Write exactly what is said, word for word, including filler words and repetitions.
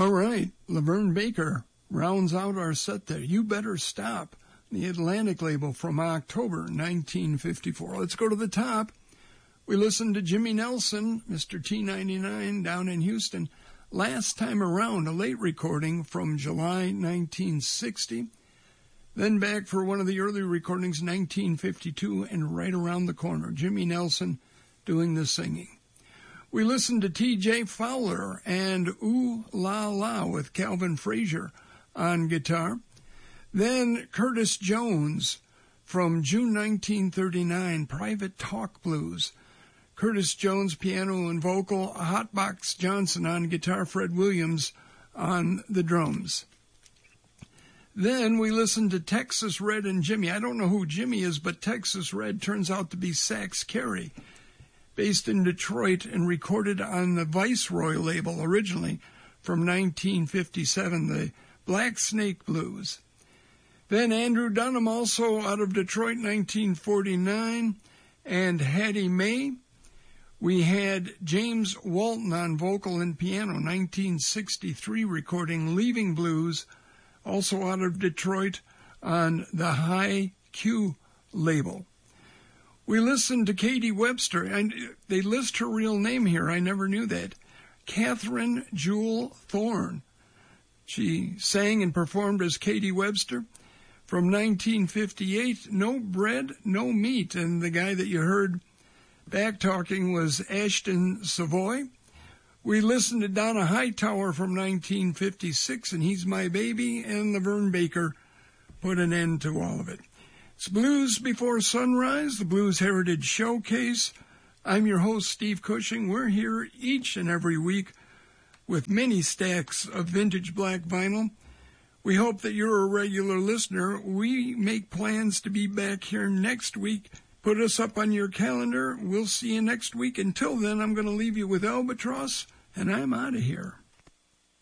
All right, Laverne Baker rounds out our set there. You Better Stop, the Atlantic label from October nineteen fifty-four. Let's go to the top. We listened to Jimmy Nelson, Mister T ninety-nine, down in Houston. Last Time Around, a late recording from July nineteen sixty. Then back for one of the early recordings, nineteen fifty-two, and Right Around the Corner, Jimmy Nelson doing the singing. We listened to T J Fowler and Ooh La La with Calvin Frazier on guitar. Then Curtis Jones from June nineteen thirty-nine, Private Talk Blues. Curtis Jones, piano and vocal, Hotbox Johnson on guitar, Fred Williams on the drums. Then we listened to Texas Red and Jimmy. I don't know who Jimmy is, but Texas Red turns out to be Sax Carey, based in Detroit and recorded on the Viceroy label originally from nineteen fifty-seven, the Black Snake Blues. Then Andrew Dunham, also out of Detroit, nineteen forty-nine, and Hattie Mae. We had James Walton on vocal and piano, nineteen sixty-three recording, Leaving Blues, also out of Detroit on the High Q label. We listened to Katie Webster, and they list her real name here. I never knew that. Catherine Jewel Thorne. She sang and performed as Katie Webster. From nineteen fifty-eight, No Bread, No Meat. And the guy that you heard back talking was Ashton Savoy. We listened to Donna Hightower from nineteen fifty-six, and He's My Baby, and Laverne Baker put an end to all of it. It's Blues Before Sunrise, the Blues Heritage Showcase. I'm your host, Steve Cushing. We're here each and every week with many stacks of vintage black vinyl. We hope that you're a regular listener. We make plans to be back here next week. Put us up on your calendar. We'll see you next week. Until then, I'm going to leave you with Albatross, and I'm out of here.